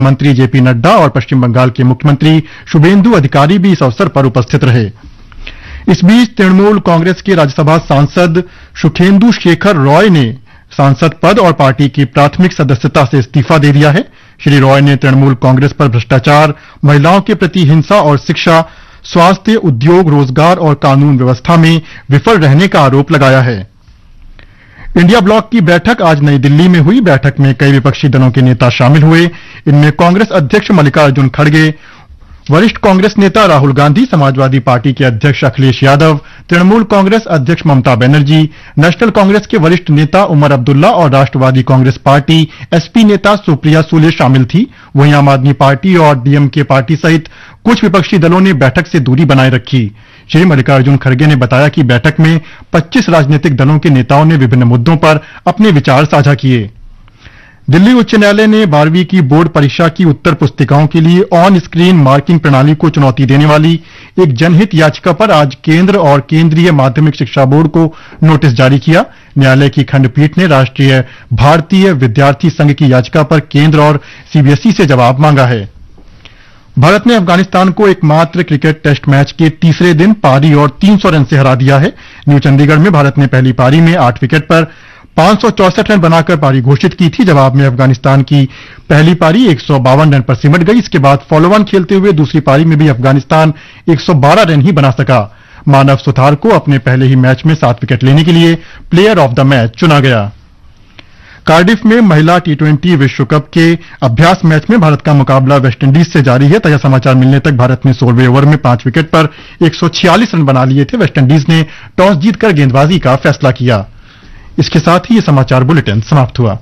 मंत्री जेपी नड्डा और पश्चिम बंगाल के मुख्यमंत्री शुभेंदु अधिकारी भी इस अवसर पर उपस्थित रहे। इस बीच तृणमूल कांग्रेस के राज्यसभा सांसद सुखेंदु शेखर रॉय ने सांसद पद और पार्टी की प्राथमिक सदस्यता से इस्तीफा दे दिया है। श्री रॉय ने तृणमूल कांग्रेस पर भ्रष्टाचार, महिलाओं के प्रति हिंसा और शिक्षा, स्वास्थ्य, उद्योग, रोजगार और कानून व्यवस्था में विफल रहने का आरोप लगाया है। इंडिया ब्लॉक की बैठक आज नई दिल्ली में हुई। बैठक में कई विपक्षी दलों के नेता शामिल हुए। इनमें कांग्रेस अध्यक्ष मल्लिकार्जुन खड़गे, वरिष्ठ कांग्रेस नेता राहुल गांधी, समाजवादी पार्टी के अध्यक्ष अखिलेश यादव, तृणमूल कांग्रेस अध्यक्ष ममता बनर्जी, नेशनल कांग्रेस के वरिष्ठ नेता उमर अब्दुल्ला और राष्ट्रवादी कांग्रेस पार्टी एसपी नेता सुप्रिया सुले शामिल थी। वहीं आम आदमी पार्टी और डीएमके पार्टी सहित कुछ विपक्षी दलों ने बैठक से दूरी बनाए रखी। श्री मल्लिकार्जुन खड़गे ने बताया कि बैठक में 25 राजनीतिक दलों के नेताओं ने विभिन्न मुद्दों पर अपने विचार साझा किए। दिल्ली उच्च न्यायालय ने 12वीं की बोर्ड परीक्षा की उत्तर पुस्तिकाओं के लिए ऑन स्क्रीन मार्किंग प्रणाली को चुनौती देने वाली एक जनहित याचिका पर आज केंद्र और केंद्रीय माध्यमिक शिक्षा बोर्ड को नोटिस जारी किया। न्यायालय की खंडपीठ ने राष्ट्रीय भारतीय विद्यार्थी संघ की याचिका पर केंद्र और सीबीएसई से जवाब मांगा है। भारत ने अफगानिस्तान को एकमात्र क्रिकेट टेस्ट मैच के तीसरे दिन पारी और 300 रन से हरा दिया है। न्यू चंडीगढ़ में भारत ने पहली पारी में 8 विकेट पर 564 रन बनाकर पारी घोषित की थी। जवाब में अफगानिस्तान की पहली पारी 152 रन पर सिमट गई। इसके बाद फॉलो ऑन खेलते हुए दूसरी पारी में भी अफगानिस्तान 112 रन ही बना सका। मानव सुथार को अपने पहले ही मैच में 7 विकेट लेने के लिए प्लेयर ऑफ द मैच चुना गया। कार्डिफ में महिला टी20 विश्व कप के अभ्यास मैच में भारत का मुकाबला वेस्टइंडीज से जारी है। ताजा समाचार मिलने तक भारत ने 16वें ओवर में 5 विकेट पर 146 रन बना लिए थे। वेस्टइंडीज ने टॉस जीतकर गेंदबाजी का फैसला किया। इसके साथ ही ये समाचार बुलेटिन समाप्त हुआ।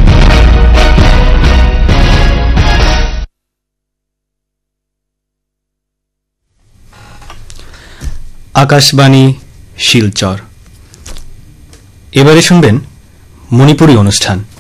आकाशवाणी শিলচর। এবারে শুনবেন মণিপুরী অনুষ্ঠান।